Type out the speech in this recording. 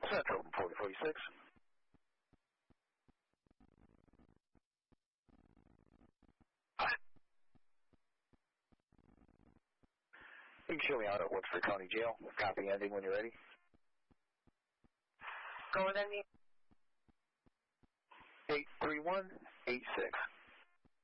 Central 4046. You can show me out at Woodford County Jail. Copy ending when you're ready. Go with ending. 83186.